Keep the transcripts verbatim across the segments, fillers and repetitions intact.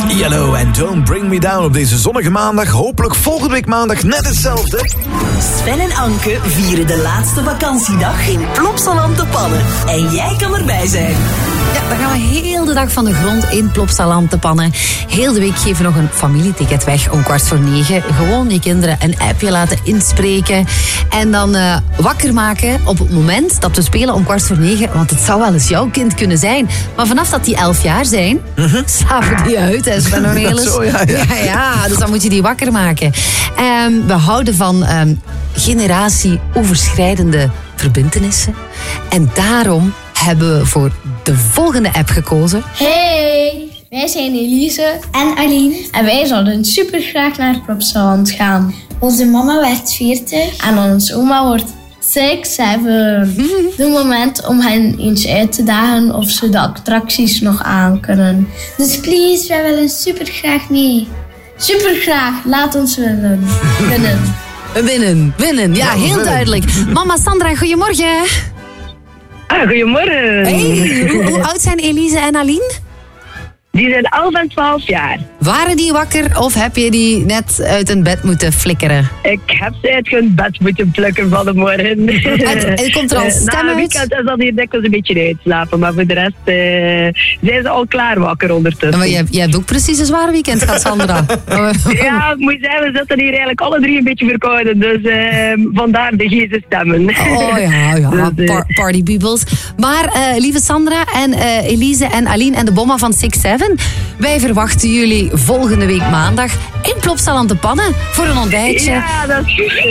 I L O en Don't Bring Me Down op deze zonnige maandag. Hopelijk volgende week maandag net hetzelfde. Sven en Anke vieren de laatste vakantiedag in Plopsaland te Pannen. En jij kan erbij zijn. Ja, dan gaan we heel de dag van de grond in Plopsaland te Pannen. Heel de week geven we nog een familieticket weg om kwart voor negen. Gewoon je kinderen een appje laten inspreken. En dan uh, wakker maken op het moment dat we spelen om kwart voor negen. Want het zou wel eens jouw kind kunnen zijn. Maar vanaf dat die elf jaar zijn, mm-hmm. slapen die uit. Hè, Sven Ornelis. Zo, ja, ja. ja, ja, dus dan moet je die wakker maken. Um, we houden van um, generatieoverschrijdende verbintenissen. En daarom hebben we voor de volgende app gekozen. Hey, wij zijn Elise en Aline. En wij zouden super graag naar Plopsaland gaan. Onze mama werd veertig. En onze oma wordt zes, zeven. Het moment om hen eens uit te dagen of ze de attracties nog aan kunnen. Dus please, wij willen super graag mee. Super graag, laat ons winnen. Winnen. Winnen, winnen. Ja, heel duidelijk. Mama Sandra, goedemorgen. Ah, goedemorgen. Hey, hoe, hoe oud zijn Elise en Aline? Die zijn elf en twaalf jaar. Waren die wakker of heb je die net uit een bed moeten flikkeren? Ik heb ze uit hun bed moeten plukken van de morgen. En, en komt er al stem Na uit? een weekend is dat hier dikwijls een beetje uitslapen, maar voor de rest uh, zijn ze al klaar wakker ondertussen. Ja, maar jij, jij hebt ook precies een zware weekend gehad, Sandra. Ja, het moet zijn, we zitten hier eigenlijk alle drie een beetje verkouden, dus uh, vandaar de geze stemmen. Oh ja, ja, dus, uh, par- party peoples. Maar uh, lieve Sandra en uh, Elise en Aline en de bomma van six seven, wij verwachten jullie volgende week maandag in Plopsaland te Pannen voor een ontbijtje. Ja, dat is goed.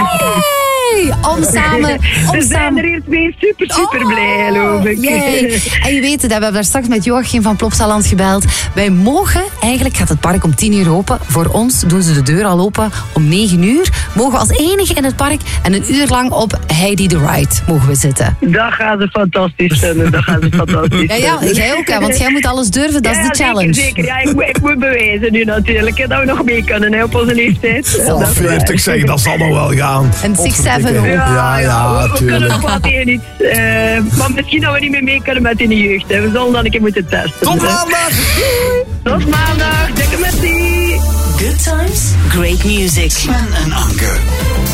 Yay! Om samen... Om We zijn samen... er eerst mee super, super oh, blij, geloof ik. Yay. En je weet het, we hebben daar straks met Joachim van Plopsaland gebeld. Wij mogen, eigenlijk gaat het park om tien uur open. Voor ons doen ze de deur al open om negen uur. Mogen we als enige in het park en een uur lang op Heidi the Ride mogen we zitten. Dat gaan ze fantastisch vinden, dat gaan ze fantastisch Ja, ja, jij ook, hè, want jij moet alles durven, dat is ja, de challenge. Zeker, zeker. Ja, ik, moet, ik moet bewijzen nu natuurlijk, hè, dat we nog mee kunnen hè, op onze leeftijd. Oh, veertig zeg, dat zal nog wel gaan. En six seven ook. Ja, ja, we, we kunnen nog wel tegen iets. Uh, maar misschien dat we niet meer mee kunnen met in de jeugd. Hè. We zullen dat een keer moeten testen. Tot maandag! Tot maandag, dikke merci! Good times, great music. Sven en Anke.